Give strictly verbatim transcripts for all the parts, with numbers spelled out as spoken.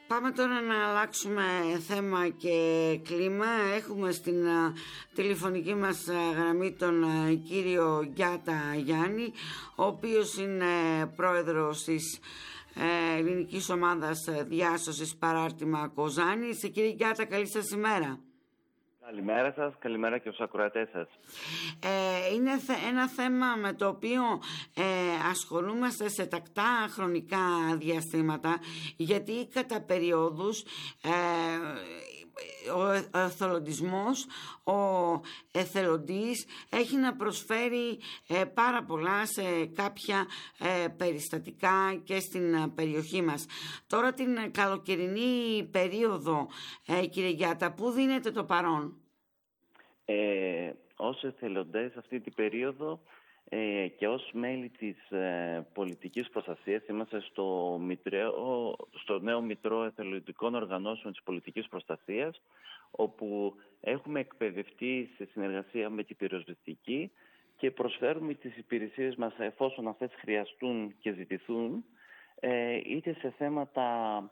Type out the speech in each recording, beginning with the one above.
Πάμε τώρα να αλλάξουμε θέμα και κλίμα. Έχουμε στην α, τηλεφωνική μας α, γραμμή τον α, κύριο Γιάτα Γιάννη, ο οποίος είναι πρόεδρος της ε, ελληνικής ομάδας διάσωσης παράρτημα Κοζάνης. Κύριε Γιάτα, καλή σας ημέρα. Καλημέρα σας, καλημέρα και στους ακροατές σας. Ε, είναι ένα θέμα με το οποίο ε, ασχολούμαστε σε τακτά χρονικά διαστήματα, γιατί κατά περιόδους ε, ο εθελοντισμός, ο εθελοντής έχει να προσφέρει ε, πάρα πολλά σε κάποια ε, περιστατικά και στην περιοχή μας. Τώρα την καλοκαιρινή περίοδο, ε, κύριε Γιάτα, πού δίνετε το παρόν? Ε, ως εθελοντές αυτή την περίοδο ε, και ως μέλη της ε, πολιτικής προστασίας είμαστε στο, μητρέο, στο νέο Μητρό Εθελοντικών Οργανώσεων της Πολιτικής Προστασίας, όπου έχουμε εκπαιδευτεί σε συνεργασία με την πυροσβεστική και προσφέρουμε τις υπηρεσίες μας εφόσον αυτές χρειαστούν και ζητηθούν, ε, είτε σε θέματα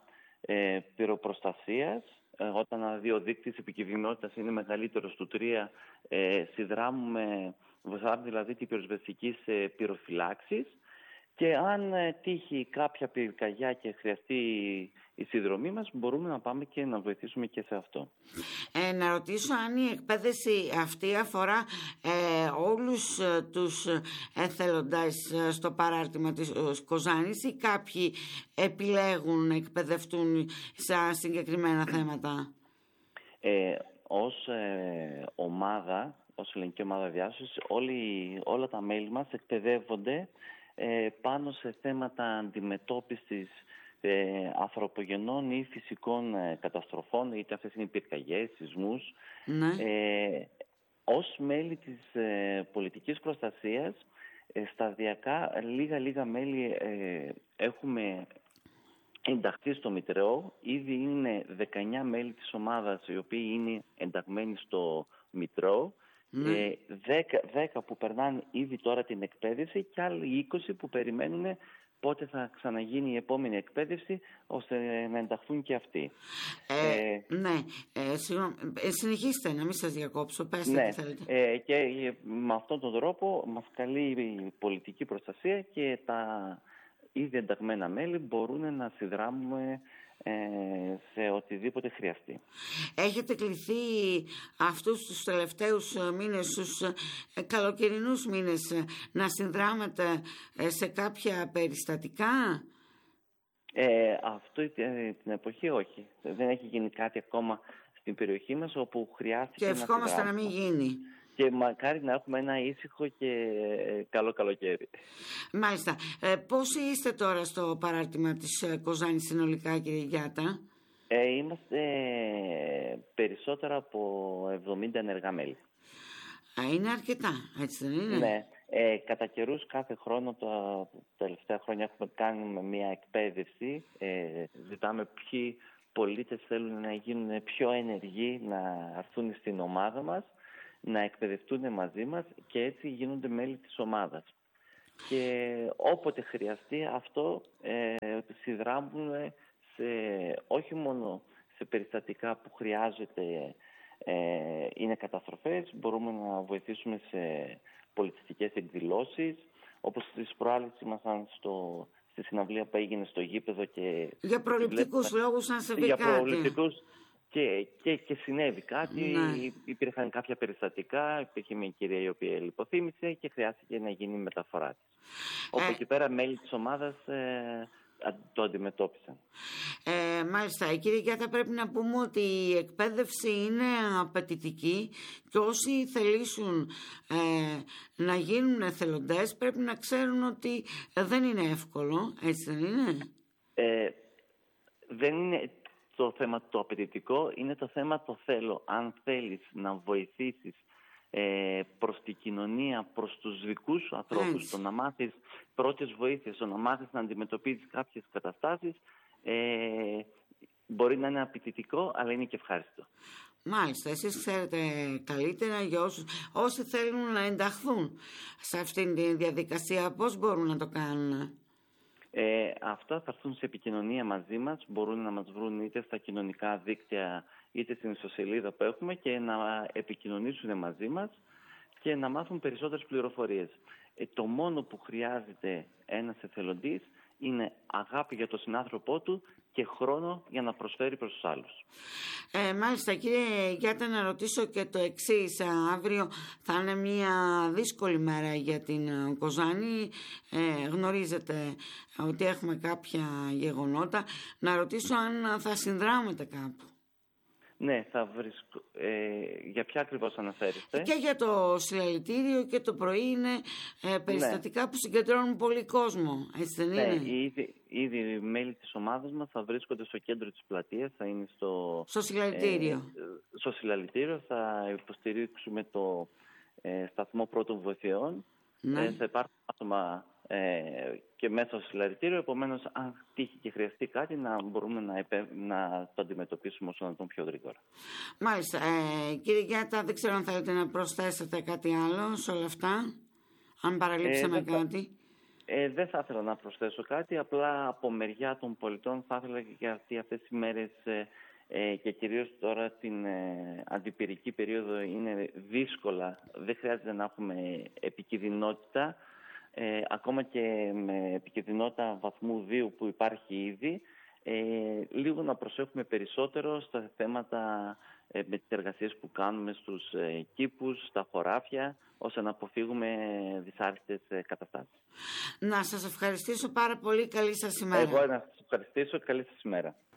ε, πυροπροστασίας, όταν δηλαδή ο δείκτης επικινδυνότητας είναι μεγαλύτερος του τρία, ε, συνδράμουμε, βοηθάμε δηλαδή την πυροσβεστική σε πυροφυλάξεις, και αν ε, τύχει κάποια πυρκαγιά και χρειαστεί η συνδρομή μας, μπορούμε να πάμε και να βοηθήσουμε και σε αυτό. Ε, να ρωτήσω αν η εκπαίδευση αυτή αφορά ε, όλους ε, τους εθελοντές ε, στο παράρτημα της ε, Κοζάνης, ή κάποιοι επιλέγουν να εκπαιδευτούν σε συγκεκριμένα θέματα? Ε, ως ε, ομάδα, ως ελληνική ομάδα διάσωσης, όλοι, όλα τα μέλη μας εκπαιδεύονται ε, πάνω σε θέματα αντιμετώπισης Ε, ανθρωπογενών ή φυσικών ε, καταστροφών, είτε αυτές είναι πυρκαγιές, σεισμούς. Ναι. Ε, ως μέλη της ε, πολιτικής προστασίας, ε, σταδιακά λίγα-λίγα μέλη ε, έχουμε ενταχθεί στο Μητρό. Ήδη είναι δεκαεννιά μέλη της ομάδας οι οποίοι είναι ενταγμένοι στο Μητρό. Ναι. Ε, δέκα, δέκα που περνάνε ήδη τώρα την εκπαίδευση και άλλοι είκοσι που περιμένουν πότε θα ξαναγίνει η επόμενη εκπαίδευση, ώστε να ενταχθούν και αυτοί. Ε, ε, ναι, ε, συγγνώμη, ε, συνεχίστε, να μην σας διακόψω, πέστε ναι, τι θέλετε. Ε, και με αυτόν τον τρόπο μας καλεί η πολιτική προστασία και τα ήδη ενταγμένα μέλη μπορούν να συνδράμουμε ε, σε οτιδήποτε χρειαστεί. Έχετε κληθεί αυτούς τους τελευταίους μήνες, τους ε, καλοκαιρινούς μήνες, ε, να συνδράμετε ε, σε κάποια περιστατικά? Ε, αυτό την εποχή όχι. Δεν έχει γίνει κάτι ακόμα στην περιοχή μας όπου χρειάστηκε. Και ευχόμαστε να, να μην γίνει. Και μακάρι να έχουμε ένα ήσυχο και καλό καλοκαίρι. Μάλιστα. Ε, πόσοι είστε τώρα στο παράρτημα της Κοζάνης συνολικά, κύριε Γιάτα? Ε, είμαστε περισσότερα από εβδομήντα ενεργά μέλη. Α, είναι αρκετά, έτσι δεν είναι? Ναι. Ε, κατά καιρούς κάθε χρόνο, τα τελευταία χρόνια έχουμε κάνει μια εκπαίδευση. Ε, ζητάμε ποιοι πολίτες θέλουν να γίνουν πιο ενεργοί, να έρθουν στην ομάδα μας, να εκπαιδευτούν μαζί μας και έτσι γίνονται μέλη της ομάδας. Και όποτε χρειαστεί αυτό ε, συνδράμουν σε, όχι μόνο σε περιστατικά που χρειάζεται, ε, είναι καταστροφές, μπορούμε να βοηθήσουμε σε πολιτιστικές εκδηλώσεις, όπως στις προάλλες ήμασταν στο, στη συναυλία που έγινε στο γήπεδο και... Για προληπτικούς λόγους να σε πει για κάτι. προληπτικούς και, και, και συνέβη κάτι, ναι. Υπήρχαν κάποια περιστατικά, υπήρχε μια κυρία η οποία λιποθύμησε και χρειάστηκε να γίνει η μεταφορά της. Όπου ε... εκεί πέρα μέλη της ομάδας ε, το αντιμετώπισαν. Ε, μάλιστα, κύριε Γιάτα, πρέπει να πούμε ότι η εκπαίδευση είναι απαιτητική και όσοι θελήσουν ε, να γίνουν εθελοντές πρέπει να ξέρουν ότι δεν είναι εύκολο, έτσι δεν είναι? Ε, δεν είναι το θέμα το απαιτητικό, είναι το θέμα το θέλω. Αν θέλεις να βοηθήσεις ε, προς την κοινωνία, προς τους δικούς σου ανθρώπους, το να μάθεις πρώτες βοήθειες, το να μάθεις να αντιμετωπίζεις κάποιες καταστάσεις, ε, μπορεί να είναι απαιτητικό, αλλά είναι και ευχάριστο. Μάλιστα, εσείς ξέρετε καλύτερα για όσους, όσοι θέλουν να ενταχθούν σε αυτήν τη διαδικασία, πώς μπορούν να το κάνουν? Ε, αυτά θα έρθουν σε επικοινωνία μαζί μας, μπορούν να μας βρουν είτε στα κοινωνικά δίκτυα είτε στην ιστοσελίδα που έχουμε και να επικοινωνήσουν μαζί μας και να μάθουν περισσότερες πληροφορίες. Ε, το μόνο που χρειάζεται ένας εθελοντής είναι αγάπη για τον συνάνθρωπό του και χρόνο για να προσφέρει προς τους άλλους. Ε, μάλιστα, κύριε Γιάτα, να ρωτήσω και το εξής. Αύριο θα είναι μια δύσκολη μέρα για την Κοζάνη. Ε, γνωρίζετε ότι έχουμε κάποια γεγονότα. Να ρωτήσω αν θα συνδράμετε κάπου. Ναι, θα βρίσκω. Ε, για ποια ακριβώς αναφέρεστε? Και για το συλλαλητήριο και το πρωί είναι ε, περιστατικά, ναι, που συγκεντρώνουν πολύ κόσμο. Έτσι δεν είναι? Ναι, ήδη, ήδη οι μέλη της ομάδας μας θα βρίσκονται στο κέντρο της πλατείας, θα είναι στο, στο συλλαλητήριο. Ε, στο συλλαλητήριο θα υποστηρίξουμε το ε, σταθμό πρώτων βοηθειών. Ναι. Ε, θα υπάρχουν άτομα ε, και μέσα στο συλλαλητήριο, επομένως αν τύχει και χρειαστεί κάτι να μπορούμε να, επέ, να το αντιμετωπίσουμε όσο να τον πιο γρήγορα. Μάλιστα. Ε, κύριε Γιάτα, δεν ξέρω αν θέλετε να προσθέσετε κάτι άλλο σε όλα αυτά, αν παραλείψαμε ε, κάτι. Ε, δεν θα ήθελα να προσθέσω κάτι, απλά από μεριά των πολιτών θα ήθελα και γιατί αυτές τις μέρες ε, ε, και κυρίως τώρα την ε, αντιπυρική περίοδο είναι δύσκολα, δεν χρειάζεται να έχουμε επικινδυνότητα, ε, ακόμα και με επικινδυνότητα βαθμού δύο που υπάρχει ήδη, ε, λίγο να προσέχουμε περισσότερο στα θέματα ε, με τις εργασίες που κάνουμε στους ε, κήπους, στα χωράφια, ώστε να αποφύγουμε δυσάρεστες ε, καταστάσεις. Να σας ευχαριστήσω πάρα πολύ. Καλή σας ημέρα. Εγώ να σας ευχαριστήσω. Καλή σας ημέρα.